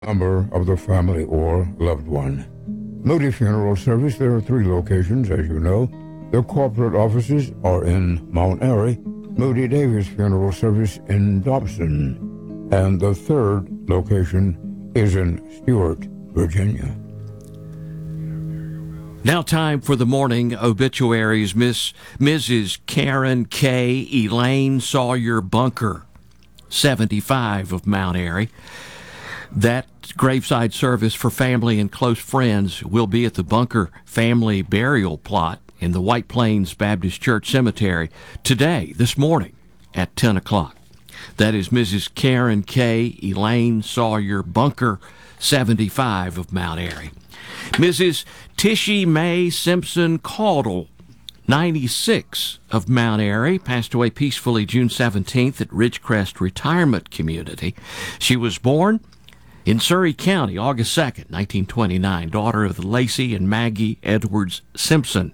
member of the family or loved one. Moody Funeral Service, there are 3 locations, as you know. Their corporate offices are in Mount Airy, Moody Davis Funeral Service in Dobson, and the 3rd location is in Stuart, Virginia. Now time for the morning obituaries. Mrs. Karen K. Elaine Sawyer Bunker, 75, of Mount Airy. That graveside service for family and close friends will be at the Bunker family burial plot in the White Plains Baptist Church Cemetery today, this morning, at 10 o'clock. That is Mrs. Karen K. Elaine Sawyer Bunker, 75, of Mount Airy. Mrs. Tishy Mae Simpson Caudle, 96, of Mount Airy, passed away peacefully June 17th at Ridgecrest Retirement Community. She was born in Surry County, August 2nd, 1929, daughter of Lacey and Maggie Edwards Simpson.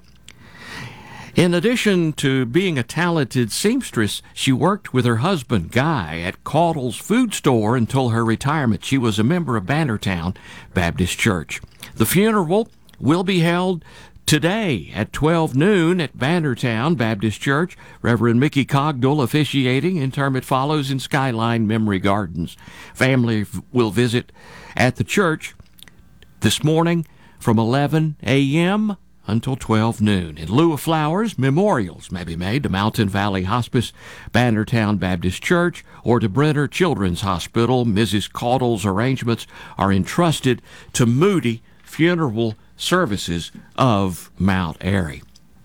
In addition to being a talented seamstress, she worked with her husband, Guy, at Caudle's food store until her retirement. She was a member of Bannertown Baptist Church. The funeral will be held today at 12 noon at Bannertown Baptist Church. Reverend Mickey Cogdell officiating. Interment follows in Skyline Memory Gardens. Family will visit at the church this morning from 11 a.m. until 12 noon. In lieu of flowers, memorials may be made to Mountain Valley Hospice, Bannertown Baptist Church, or to Brenner Children's Hospital. Mrs. Caudle's arrangements are entrusted to Moody Funeral Services of Mount Airy.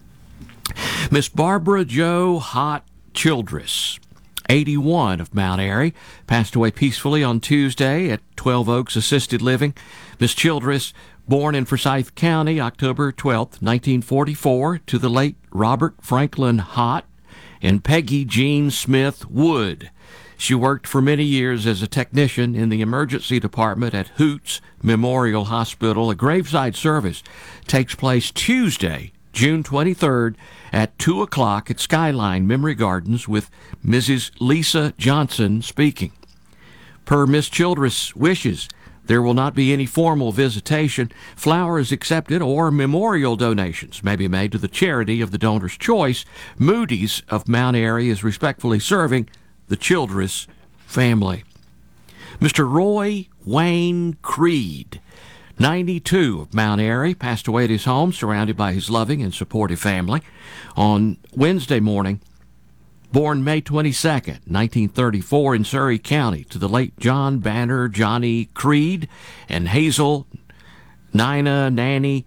Miss Barbara Jo Hott Childress, 81, of Mount Airy, passed away peacefully on Tuesday at 12 Oaks Assisted Living. Miss Childress, born in Forsyth County, October 12, 1944, to the late Robert Franklin Hott and Peggy Jean Smith Wood. She worked for many years as a technician in the emergency department at Hoots Memorial Hospital. A graveside service takes place Tuesday, June 23rd at 2 o'clock at Skyline Memory Gardens with Mrs. Lisa Johnson speaking. Per Miss Childress' wishes, there will not be any formal visitation. Flowers accepted or memorial donations may be made to the charity of the donor's choice. Moody's of Mount Airy is respectfully serving the Childress family. Mr. Roy Wayne Creed, 92, of Mount Airy, passed away at his home surrounded by his loving and supportive family on Wednesday morning. Born May 22nd, 1934, in Surry County, to the late John Banner Johnny Creed and Hazel Nina Nanny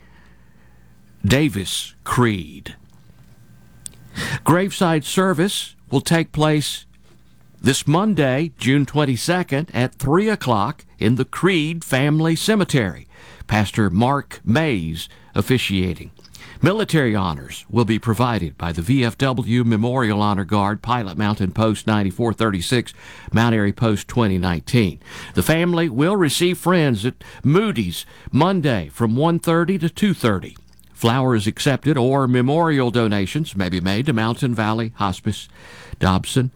Davis Creed. Graveside service will take place this Monday, June 22nd, at 3 o'clock in the Creed Family Cemetery. Pastor Mark Mays officiating. Military honors will be provided by the VFW Memorial Honor Guard, Pilot Mountain Post 9436, Mount Airy Post 2019. The family will receive friends at Moody's Monday from 1:30 to 2:30. Flowers accepted or memorial donations may be made to Mountain Valley Hospice, Dobson.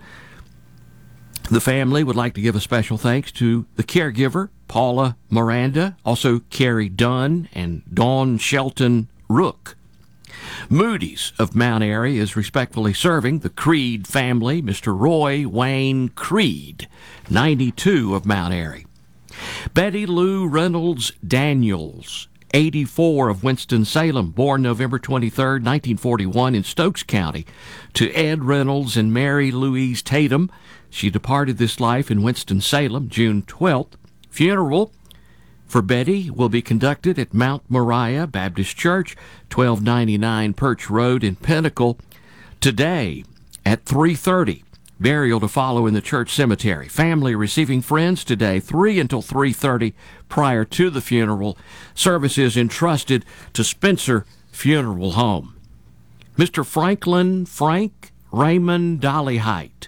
The family would like to give a special thanks to the caregiver, Paula Miranda, also Carrie Dunn and Dawn Shelton Rook. Moody's of Mount Airy is respectfully serving the Creed family. Mr. Roy Wayne Creed, 92, of Mount Airy. Betty Lou Reynolds Daniels, 84, of Winston-Salem, born November 23, 1941, in Stokes County, to Ed Reynolds and Mary Louise Tatum. She departed this life in Winston-Salem, June 12th. Funeral for Betty will be conducted at Mount Moriah Baptist Church, 1299 Perch Road in Pinnacle, today at 3:30. Burial to follow in the church cemetery. Family receiving friends today, 3 until 3:30 prior to the funeral. Services entrusted to Spencer Funeral Home. Mr. Frank Raymond Dollyhite,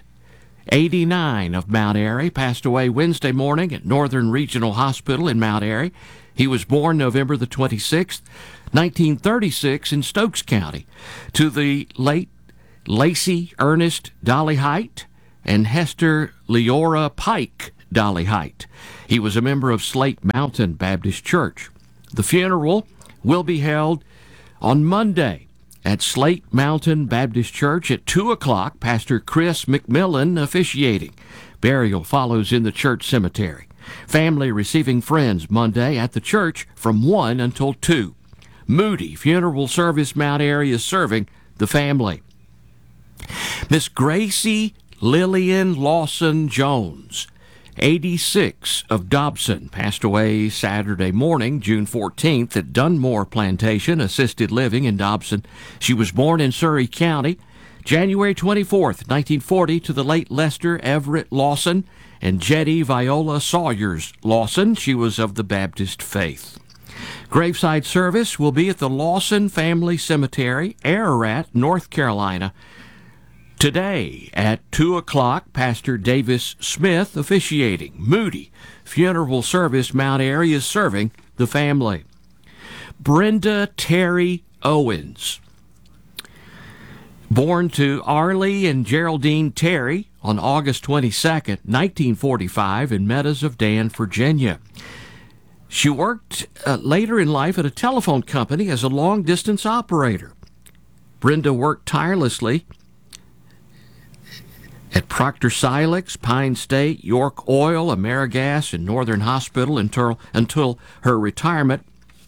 89, of Mount Airy, passed away Wednesday morning at Northern Regional Hospital in Mount Airy. He was born November the 26th, 1936, in Stokes County, to the late Lacey Ernest Dollyhite and Hester Leora Pike Dolly Height. He was a member of Slate Mountain Baptist Church. The funeral will be held on Monday at Slate Mountain Baptist Church at 2 o'clock. Pastor Chris McMillan officiating. Burial follows in the church cemetery. Family receiving friends Monday at the church from 1 until 2. Moody Funeral Service Mount Airy is serving the family. Miss Gracie Lillian Lawson Jones, 86, of Dobson, passed away Saturday morning, June 14th, at Dunmore Plantation Assisted Living in Dobson. She was born in Surry County, January 24th, 1940, to the late Lester Everett Lawson and Jetty Viola Sawyers Lawson. She was of the Baptist faith. Graveside service will be at the Lawson Family Cemetery, Ararat, North Carolina. Today at 2 o'clock, Pastor Davis Smith officiating. Moody Funeral Service Mount Airy is serving the family. Brenda Terry Owens, born to Arlie and Geraldine Terry on August 22nd, 1945, in Meadows of Dan, Virginia. She worked later in life at a telephone company as a long-distance operator. Brenda worked tirelessly at Proctor Silex, Pine State, York Oil, AmeriGas, and Northern Hospital until her retirement.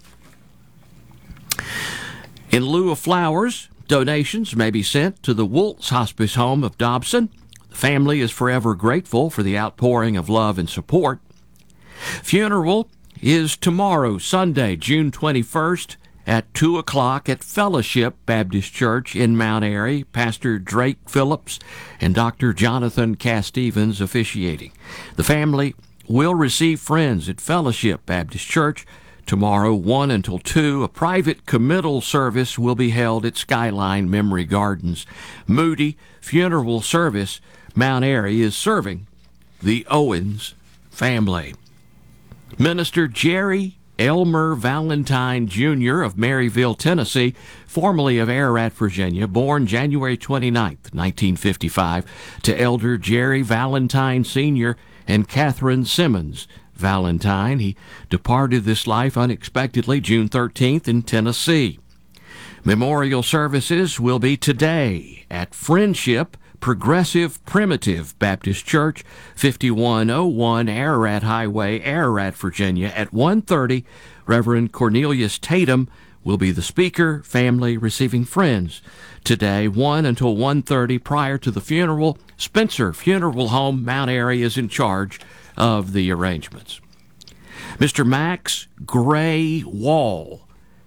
In lieu of flowers, donations may be sent to the Woltz Hospice Home of Dobson. The family is forever grateful for the outpouring of love and support. Funeral is tomorrow, Sunday, June 21st, at 2 o'clock at Fellowship Baptist Church in Mount Airy. Pastor Drake Phillips and Dr. Jonathan Cass-Stevens officiating. The family will receive friends at Fellowship Baptist Church tomorrow, 1 until 2. A private committal service will be held at Skyline Memory Gardens. Moody Funeral Service Mount Airy is serving the Owens family. Minister Jerry Elmer Valentine Jr. of Maryville, Tennessee, formerly of Ararat, Virginia, born January 29th, 1955, to Elder Jerry Valentine Sr. and Catherine Simmons Valentine. He departed this life unexpectedly June 13th in Tennessee. Memorial services will be today at Friendship Progressive Primitive Baptist Church, 5101 Ararat Highway, Ararat, Virginia, at 1:30. Reverend Cornelius Tatum will be the speaker. Family receiving friends today, 1 until 1:30. Prior to the funeral, Spencer Funeral Home, Mount Airy, is in charge of the arrangements. Mr. Max Gray Wall,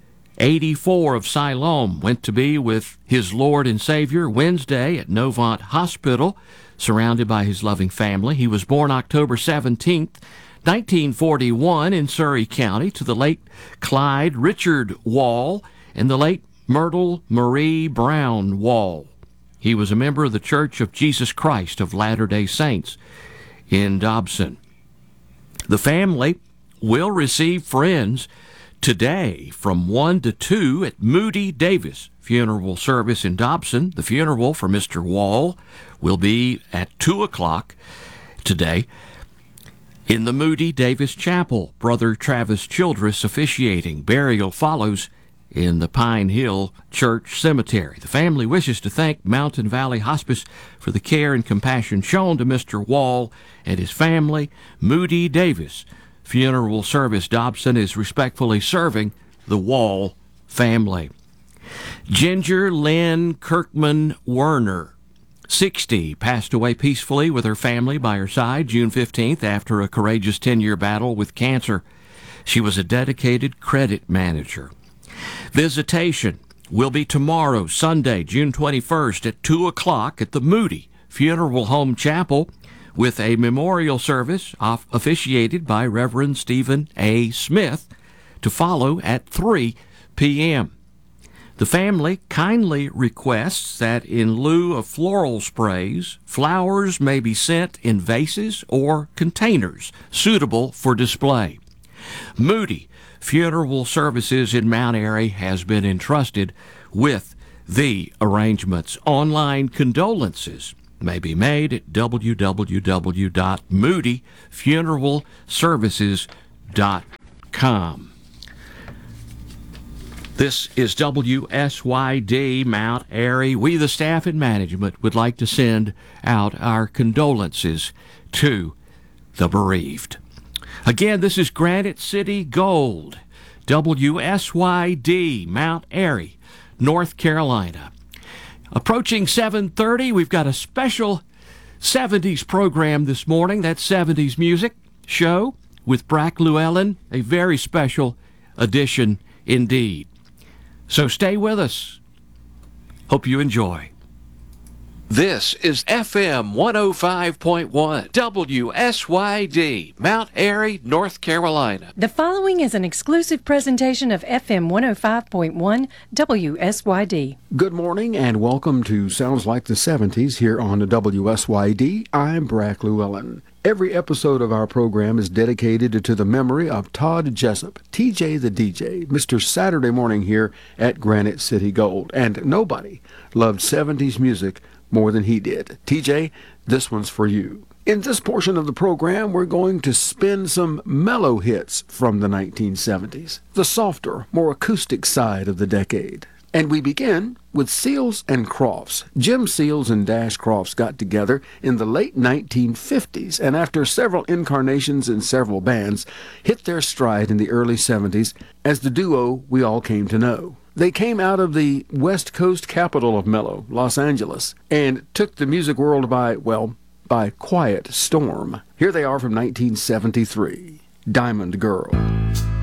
84, of Siloam, went to be with his Lord and Savior Wednesday at Novant Hospital, surrounded by his loving family. He was born October 17th, 1941, in Surry County, to the late Clyde Richard Wall and the late Myrtle Marie Brown Wall. He was a member of the Church of Jesus Christ of Latter-day Saints in Dobson. The family will receive friends today from 1 to 2 at Moody Davis Funeral Service in Dobson. The funeral for Mr. Wall will be at 2 o'clock today in the Moody Davis Chapel. Brother Travis Childress officiating. Burial follows in the Pine Hill Church Cemetery. The family wishes to thank Mountain Valley Hospice for the care and compassion shown to Mr. Wall and his family. Moody Davis Funeral Service Dobson is respectfully serving the Wall family. Ginger Lynn Kirkman Werner, 60, passed away peacefully with her family by her side June 15th after a courageous 10-year battle with cancer. She was a dedicated credit manager. Visitation will be tomorrow, Sunday, June 21st, at 2 o'clock at the Moody Funeral Home Chapel, with a memorial service officiated by Reverend Stephen A. Smith to follow at 3 p.m. The family kindly requests that in lieu of floral sprays, flowers may be sent in vases or containers suitable for display. Moody Funeral Services in Mount Airy has been entrusted with the arrangements. Online condolences may be made at www.moodyfuneralservices.com. This is WSYD Mount Airy. We, the staff and management, would like to send out our condolences to the bereaved. Again, this is Granite City Gold, WSYD Mount Airy, North Carolina. Approaching 7:30, we've got a special 70s program this morning. That's 70s Music Show with Brack Llewellyn, a very special edition indeed. So stay with us. Hope you enjoy. This is FM 105.1 WSYD, Mount Airy, North Carolina. The following is an exclusive presentation of FM 105.1 WSYD. Good morning and welcome to Sounds Like the 70s here on the WSYD. I'm Brack Llewellyn. Every episode of our program is dedicated to the memory of Todd Jessup, TJ the DJ, Mr. Saturday Morning here at Granite City Gold. And nobody loved 70s music more than he did. TJ, this one's for you. In this portion of the program, we're going to spin some mellow hits from the 1970s, the softer, more acoustic side of the decade. And we begin with Seals and Crofts. Jim Seals and Dash Crofts got together in the late 1950s, and after several incarnations in several bands, hit their stride in the early 70s as the duo we all came to know. They came out of the West Coast capital of mellow, Los Angeles, and took the music world by quiet storm. Here they are from 1973, Diamond Girl.